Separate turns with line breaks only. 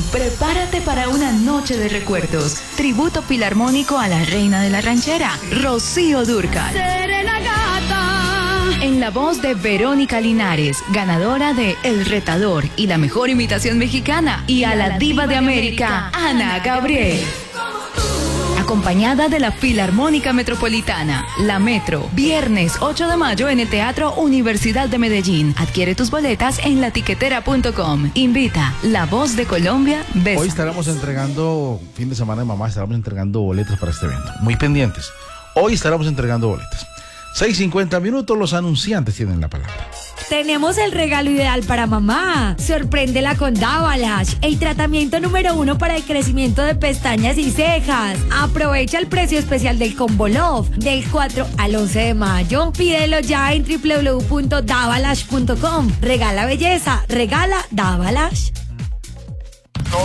prepárate para una noche de recuerdos. Tributo filarmónico a la reina de la ranchera, Rocío Dúrcal.
Seré la gata.
En la voz de Verónica Linares, ganadora de El Retador y la mejor imitación mexicana. Y a la diva de América, Ana Gabriel. Acompañada de la Filarmónica Metropolitana, la Metro, viernes 8 de mayo en el Teatro Universidad de Medellín. Adquiere tus boletas en latiquetera.com. Invita La Voz de Colombia. Besa.
Hoy estaremos entregando, fin de semana de mamá, estaremos entregando boletas para este evento. Muy pendientes. Hoy estaremos entregando boletas. 6:50 minutos, los anunciantes tienen la palabra.
Tenemos el regalo ideal para mamá. Sorpréndela con Davalash, el tratamiento número 1 para el crecimiento de pestañas y cejas. Aprovecha el precio especial del Combo Love del 4 al 11 de mayo. Pídelo ya en www.davalash.com. Regala belleza, regala Davalash.